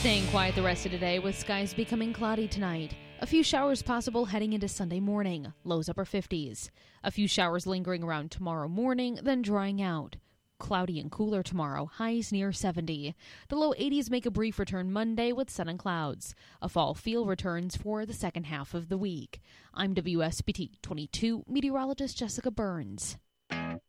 Staying quiet the rest of today with skies becoming cloudy tonight. A few showers possible heading into Sunday morning, lows upper 50s. A few showers lingering around tomorrow morning, then drying out. Cloudy and cooler tomorrow, highs near 70. The low 80s make a brief return Monday with sun and clouds. A fall feel returns for the second half of the week. I'm WSBT 22 meteorologist Jessica Burns.